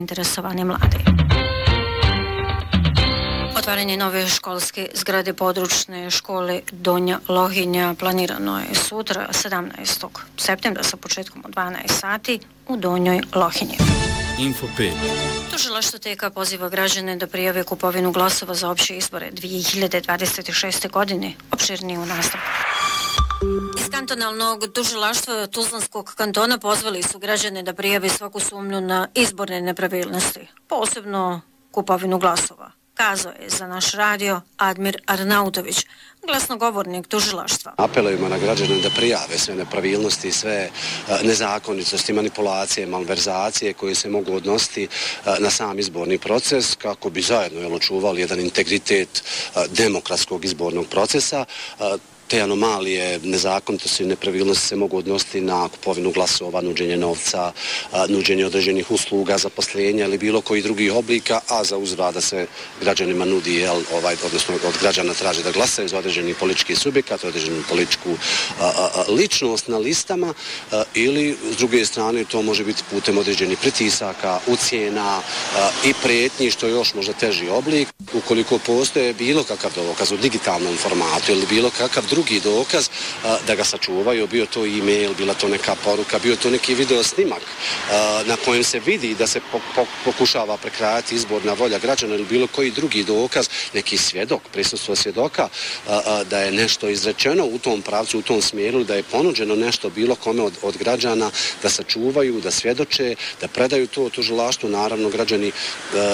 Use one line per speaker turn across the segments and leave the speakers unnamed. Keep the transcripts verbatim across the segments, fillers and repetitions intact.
interesovani mladi. Otvaranje nove školske zgrade područne škole Donja Lohinja planirano je sutra sedamnaestog septembra sa početkom od dvanaest sati u Donjoj Lohinji.
Info pet.
Tužilaštvo T K poziva građane da prijave kupovinu glasova za opće izbore dvije hiljade dvadeset šeste. godine. Opširnije u nastavku. Iz kantonalnog tužilaštva Tuzlanskog kantona pozvali su građane da prijave svaku sumnju na izborne nepravilnosti, posebno kupovinu glasova. Kazao je za naš radio Admir Arnautović, glasnogovornik tužilaštva.
Apelujemo na građane da prijave sve nepravilnosti, sve nezakonitosti, manipulacije, malverzacije koje se mogu odnositi na sam izborni proces kako bi zajedno očuvali jedan integritet demokratskog izbornog procesa. Te anomalije, nezakonitosti i nepravilnosti se mogu odnositi na kupovinu glasova, nuđenje novca, nuđenje određenih usluga, zaposlenja ili bilo koji drugih oblika, a za uzvrat da se građanima nudi, jel, ovaj, odnosno od građana traži da glasaju za određeni politički subjekat, određenu političku a, a, ličnost na listama a, ili s druge strane to može biti putem određenih pritisaka, ucjena a, i prijetnji, što je još možda teži oblik. Ukoliko postoje bilo kakav dokaz u digitalnom formatu ili bilo kakav drugi drugi dokaz a, da ga sačuvaju, bio to e-mail, bila to neka poruka, bio to neki video snimak a, na kojem se vidi da se po, po, pokušava prekrajati izborna volja građana ili bilo koji drugi dokaz, neki svjedok, prisustvo svjedoka, a, a, da je nešto izrečeno u tom pravcu, u tom smjeru, da je ponuđeno nešto bilo kome od, od građana da sačuvaju, da svjedoče, da predaju to tužilaštvu. Naravno, građani a,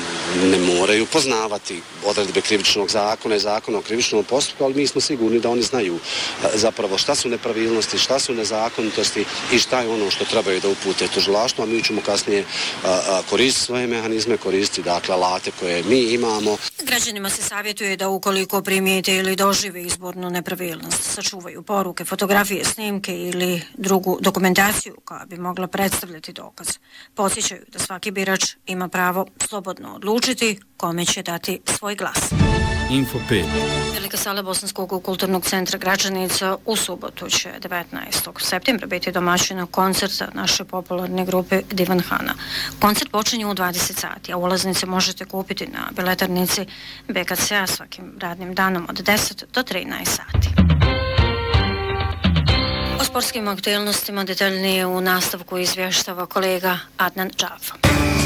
ne moraju poznavati odredbe krivičnog zakona i zakona o krivičnom postupku, ali mi smo sigurni da oni znaju zapravo šta su nepravilnosti, šta su nezakonitosti i šta je ono što trebaju da upute tužilaštvu, a mi ćemo kasnije koristiti svoje mehanizme, koristiti dakle alate koje mi imamo.
Građanima se savjetuje da ukoliko primijete ili dožive izbornu nepravilnost, sačuvaju poruke, fotografije, snimke ili drugu dokumentaciju koja bi mogla predstavljati dokaz. Podsjećaju da svaki birač ima pravo slobodno odlučiti kome će dati svoj glas.
Info pet.
Velika sala Bosanskog kulturnog centra Gračanica u subotu će devetnaestog septembra biti domaćina koncerta naše popularne grupe Divan Hana. Koncert počinje u dvadeset sati, a ulaznice možete kupiti na biletarnici B K C-a svakim radnim danom od deset do trinaest sati. O sportskim aktualnostima detaljnije u nastavku izvještava kolega Adnan Džafa.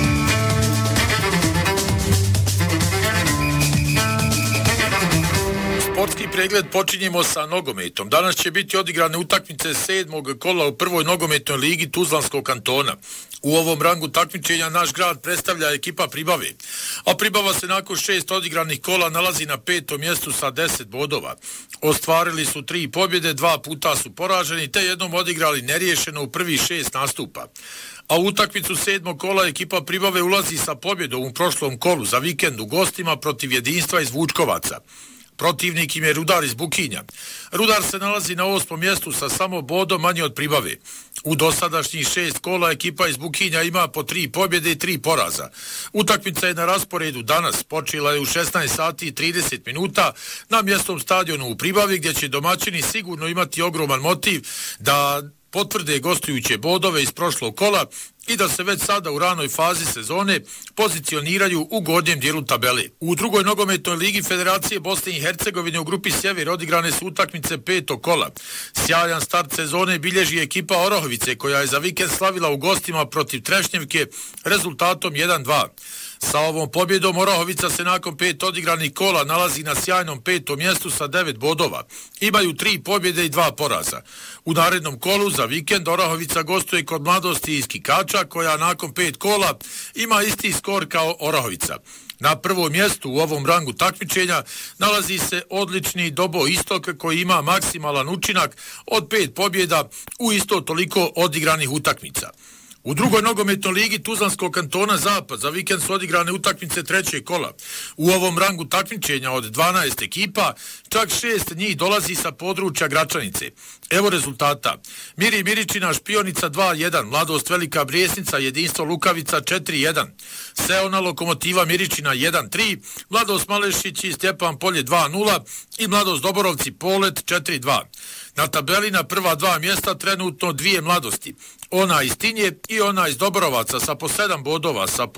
Sportski pregled počinjemo sa nogometom. Danas će biti odigrane utakmice sedmog kola u prvoj nogometnoj ligi Tuzlanskog kantona. U ovom rangu takmičenja naš grad predstavlja ekipa Pribave, a Pribava se nakon šest odigranih kola nalazi na petom mjestu sa deset bodova. Ostvarili su tri pobjede, dva puta su poraženi, te jednom odigrali neriješeno u prvih šest nastupa. A u utakmicu sedmog kola ekipa Pribave ulazi sa pobjedom u prošlom kolu za vikend u gostima protiv Jedinstva iz Vučkovaca. Protivnik im je Rudar iz Bukinja. Rudar se nalazi na osmom mjestu sa samo bodom manje od Pribave. U dosadašnjih šest kola ekipa iz Bukinja ima po tri pobjede i tri poraza. Utakmica je na rasporedu danas, počela je u šesnaest sati i trideset minuta na mjestom stadionu u Pribavi, gdje će domaćini sigurno imati ogroman motiv da potvrde gostujuće bodove iz prošlog kola i da se već sada u ranoj fazi sezone pozicioniraju u gornjem dijelu tabele. U drugoj nogometnoj ligi Federacije Bosne i Hercegovine u grupi Sjever odigrane su utakmice petog kola. Sjajan start sezone bilježi ekipa Orahovice, koja je za vikend slavila u gostima protiv Trešnjevke rezultatom jedan dva. Sa ovom pobjedom Orahovica se nakon pet odigranih kola nalazi na sjajnom petom mjestu sa devet bodova. Imaju tri pobjede i dva poraza. U narednom kolu za vikend Orahovica gostuje kod Mladosti iz Kikača, koja nakon pet kola ima isti skor kao Orahovica. Na prvom mjestu u ovom rangu takmičenja nalazi se odlični Dobo Istok, koji ima maksimalan učinak od pet pobjeda u isto toliko odigranih utakmica. U drugoj nogometnoj ligi Tuzlanskog kantona Zapad za vikend su odigrane utakmice trećeg kola. U ovom rangu takmičenja od dvanaest ekipa, čak šest njih dolazi sa područja Gračanice. Evo rezultata. Miri Miričina Špionica dva jedan, Mladost Velika Brijesnica Jedinstvo Lukavica četiri jedan, Seona Lokomotiva Miričina jedan tri, Mladost Malešić i Stjepan Polje dva nula i Mladost Doborovci Polet četiri dva. Na tabeli na prva dva mjesta trenutno dvije mladosti. Ona iz Tinje i ona iz Doborovaca sa po sedam bodova, sa